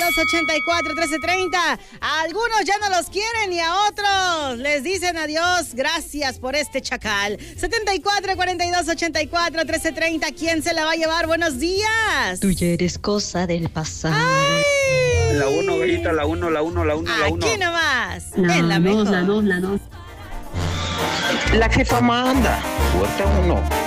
4284-1330. A algunos ya no los quieren y a otros les dicen adiós. Gracias por este chacal. 74-4284-1330. ¿Quién se la va a llevar? Buenos días. Tú ya eres cosa del pasado. ¡Ay! La 1, gallita, la 1. Aquí nomás. La en la dos, mejor. la dos. La jefa manda. Fuerte 1.